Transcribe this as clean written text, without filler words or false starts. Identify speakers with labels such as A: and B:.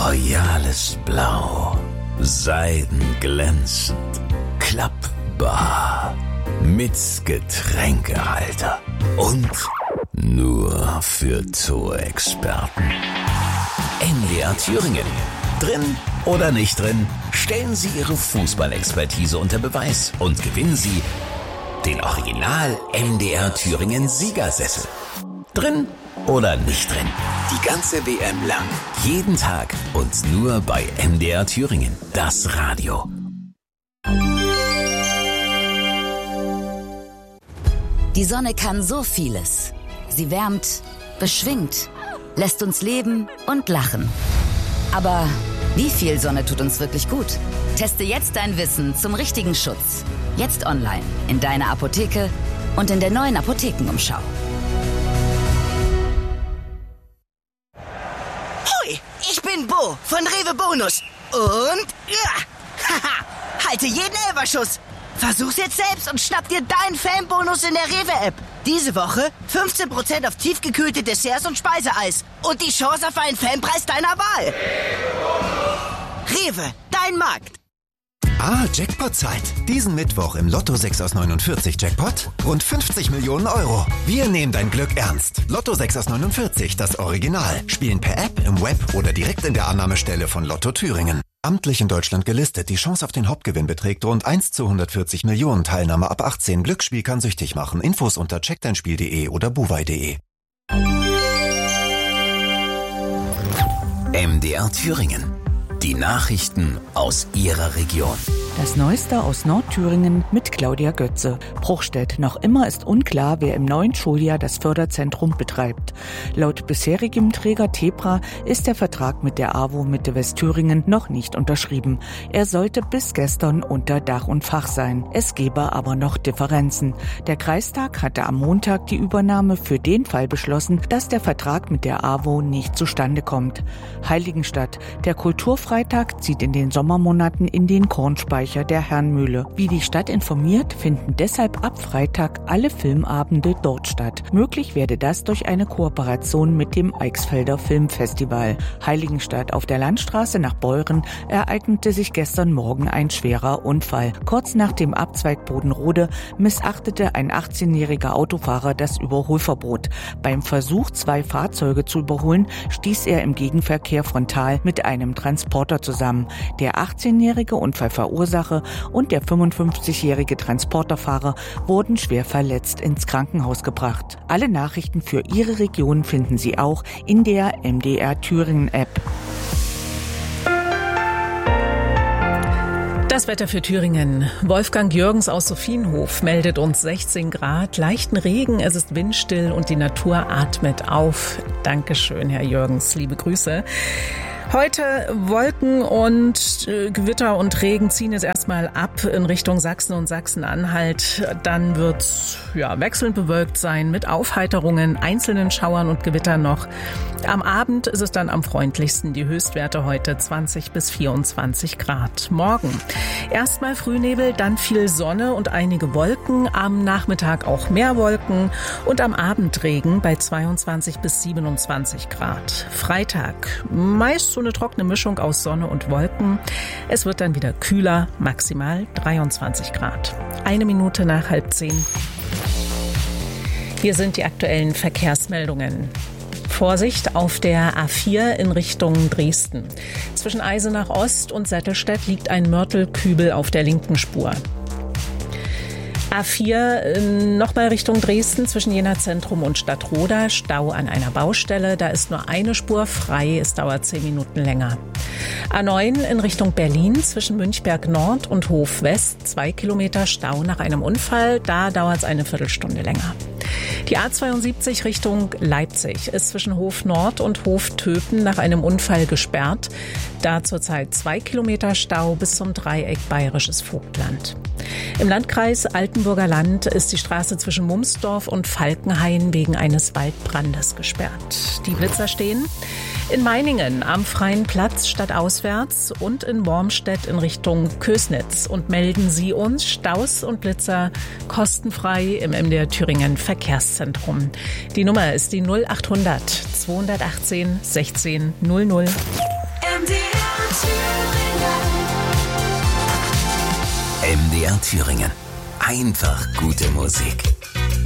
A: royales Blau, seidenglänzend, klappbar, mit Getränkehalter und nur für Zoo-Experten. MDR Thüringen. Drin oder nicht drin, stellen Sie Ihre Fußballexpertise unter Beweis und gewinnen Sie den Original MDR Thüringen Siegersessel. Drin oder nicht drin, die ganze WM lang, jeden Tag und nur bei MDR Thüringen, das Radio.
B: Die Sonne kann so vieles. Sie wärmt, beschwingt, lässt uns leben und lachen. Aber wie viel Sonne tut uns wirklich gut? Teste jetzt dein Wissen zum richtigen Schutz. Jetzt online, in deiner Apotheke und in der neuen Apothekenumschau.
C: Hoi, ich bin Bo von Rewe Bonus. Und halte jeden Elferschuss. Versuch's jetzt selbst und schnapp dir deinen Fanbonus in der Rewe-App. Diese Woche 15% auf tiefgekühlte Desserts und Speiseeis. Und die Chance auf einen Fanpreis deiner Wahl. Rewe, dein Markt.
D: Jackpot-Zeit. Diesen Mittwoch im Lotto 6 aus 49 Jackpot. Rund 50 Millionen Euro. Wir nehmen dein Glück ernst. Lotto 6 aus 49, das Original. Spielen per App, im Web oder direkt in der Annahmestelle von Lotto Thüringen. Amtlich in Deutschland gelistet. Die Chance auf den Hauptgewinn beträgt rund 1 zu 140 Millionen. Teilnahme ab 18. Glücksspiel kann süchtig machen. Infos unter checkdeinspiel.de oder buwei.de.
A: MDR Thüringen. Die Nachrichten aus Ihrer Region.
E: Das Neueste aus Nordthüringen mit Claudia Götze. Bruchstedt. Noch immer ist unklar, wer im neuen Schuljahr das Förderzentrum betreibt. Laut bisherigem Träger Tepra ist der Vertrag mit der AWO Mitte Westthüringen noch nicht unterschrieben. Er sollte bis gestern unter Dach und Fach sein. Es gebe aber noch Differenzen. Der Kreistag hatte am Montag die Übernahme für den Fall beschlossen, dass der Vertrag mit der AWO nicht zustande kommt. Heiligenstadt. Der Kulturfreitag zieht in den Sommermonaten in den Kornspeicher der Herrnmühle. Wie die Stadt informiert, finden deshalb ab Freitag alle Filmabende dort statt. Möglich werde das durch eine Kooperation mit dem Eichsfelder Filmfestival. Heiligenstadt. Auf der Landstraße nach Beuren ereignete sich gestern Morgen ein schwerer Unfall. Kurz nach dem Abzweig Bodenrode missachtete ein 18-jähriger Autofahrer das Überholverbot. Beim Versuch, 2 Fahrzeuge zu überholen, stieß er im Gegenverkehr frontal mit einem Transporter zusammen. Der 18-jährige Unfallverursacher und der 55-jährige Transporterfahrer wurden schwer verletzt ins Krankenhaus gebracht. Alle Nachrichten für Ihre Region finden Sie auch in der MDR Thüringen App.
F: Das Wetter für Thüringen. Wolfgang Jürgens aus Sophienhof meldet uns 16 Grad, leichten Regen, es ist windstill und die Natur atmet auf. Dankeschön, Herr Jürgens, liebe Grüße. Heute Wolken und Gewitter und Regen ziehen jetzt erstmal ab in Richtung Sachsen und Sachsen-Anhalt. Dann wird es wechselnd bewölkt sein mit Aufheiterungen, einzelnen Schauern und Gewittern noch. Am Abend ist es dann am freundlichsten. Die Höchstwerte heute 20 bis 24 Grad. Morgen erstmal Frühnebel, dann viel Sonne und einige Wolken. Am Nachmittag auch mehr Wolken und am Abend Regen bei 22 bis 27 Grad. Freitag meist so eine trockene Mischung aus Sonne und Wolken. Es wird dann wieder kühler, maximal 23 Grad. 1 Minute nach 9:30. Hier sind die aktuellen Verkehrsmeldungen. Vorsicht auf der A4 in Richtung Dresden. Zwischen Eisenach Ost und Sattelstedt liegt ein Mörtelkübel auf der linken Spur. A4 nochmal Richtung Dresden zwischen Jena Zentrum und Stadtroda. Stau an einer Baustelle. Da ist nur eine Spur frei. Es dauert 10 Minuten länger. A9 in Richtung Berlin zwischen Münchberg Nord und Hof West. 2 Kilometer Stau nach einem Unfall. Da dauert es eine Viertelstunde länger. Die A72 Richtung Leipzig ist zwischen Hof Nord und Hof Töpen nach einem Unfall gesperrt. Da zurzeit 2 Kilometer Stau bis zum Dreieck Bayerisches Vogtland. Im Landkreis Altenburger Land ist die Straße zwischen Mumsdorf und Falkenhain wegen eines Waldbrandes gesperrt. Die Blitzer stehen in Meiningen am Freien Platz stadtauswärts und in Wormstedt in Richtung Kösnitz und melden Sie uns Staus und Blitzer kostenfrei im MDR Thüringen Verkehrszentrum. Die Nummer ist die 0800 218 16 00. MDR
A: MDR Thüringen. Einfach gute Musik.